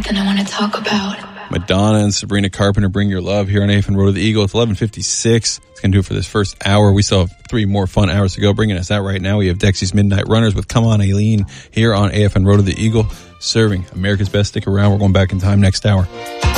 Then I want to talk about Madonna and Sabrina Carpenter, Bring Your Love, here on AFN Road to the Eagle. It's 11:56. It's going to do it for this first hour. We still have 3 more fun hours to go. Bringing us out right now, we have Dexy's Midnight Runners with Come On Aileen here on AFN Road to the Eagle, serving America's best. Stick around. We're going back in time next hour.